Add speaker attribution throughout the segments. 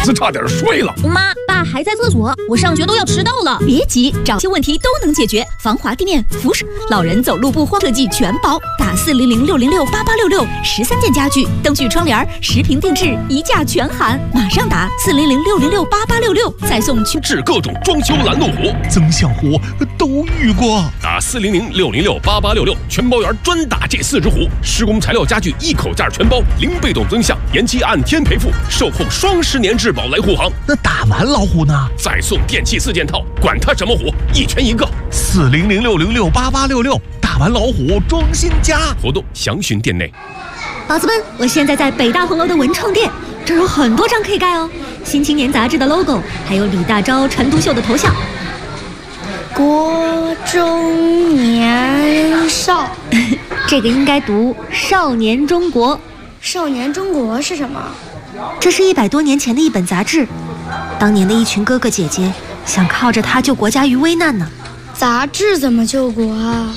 Speaker 1: 子差点摔了。
Speaker 2: 妈，爸还在厕所，我上学都要迟到了。
Speaker 3: 别急，找些问题都能解决。防滑地面、扶手、老人走路不慌，设计全包。打400-606-8866，13件家具、灯具、窗帘，10平定制，1价全含。马上打400-606-8866，再送
Speaker 1: 至各种装修拦路虎、
Speaker 4: 增效虎都遇过。
Speaker 1: 打400-606-8866，全包员专打这4只虎。施工材料家具1口价全包，零被动增项，延期按天赔付，售后双10年质保来护航。
Speaker 4: 那打完老虎呢？
Speaker 1: 再送电器4件套，管它什么虎，1拳1个。
Speaker 4: 400-606-8866，打完老虎装新家。
Speaker 1: 活动详询店内。
Speaker 3: 宝子们，我现在在北大红楼的文创店，这儿有很多张可以盖哦。新青年杂志的 logo， 还有李大钊、陈独秀的头像。
Speaker 5: 国中年少，
Speaker 3: 这个应该读少年中国。
Speaker 5: 少年中国是什么？
Speaker 3: 这是100多年前的一本杂志，当年的一群哥哥姐姐想靠着它救国家于危难呢。
Speaker 5: 杂志怎么救国啊？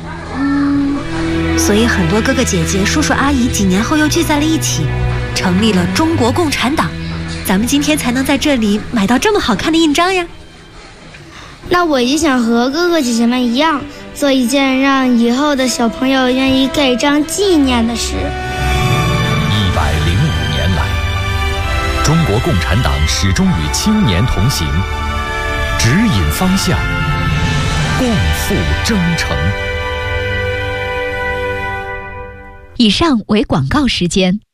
Speaker 3: 所以很多哥哥姐姐、叔叔阿姨几年后又聚在了一起，成立了中国共产党。咱们今天才能在这里买到这么好看的印章呀。
Speaker 5: 那我也想和哥哥姐姐们一样，做一件让以后的小朋友愿意盖章纪念的事。
Speaker 6: 105年来，中国共产党始终与青年同行，指引方向，共赴征程。
Speaker 3: 以上为广告时间。